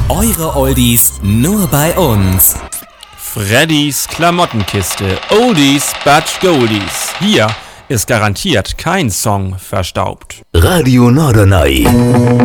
Eure Oldies nur bei uns. Freddys Klamottenkiste. Oldies but Goldies. Hier ist garantiert kein Song verstaubt. Radio Norderney.